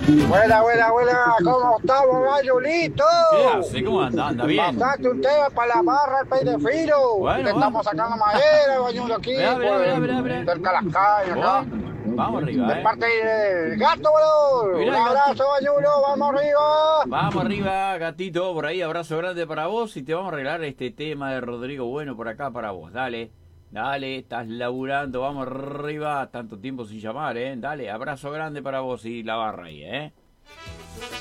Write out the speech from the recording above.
Buena, buena, buena. ¿Cómo estamos, Bayulito? ¿Qué hace? ¿Cómo anda? ¿Anda bien? Pasaste un tema para la barra, el pay de filo. Bueno, Te bueno. estamos sacando madera, Bañulo, aquí, Mirá, mirá, mirá, mirá, mirá. del Calascay, acá. Bueno, vamos De arriba, parte del gato, boludo. Un Mirá el abrazo, gatito. Bañulo, vamos arriba. Vamos arriba, gatito, por ahí, abrazo grande para vos y te vamos a arreglar este tema de Rodrigo Bueno por acá para vos. Dale, dale, estás laburando, vamos arriba, tanto tiempo sin llamar, dale, abrazo grande para vos y la barra ahí,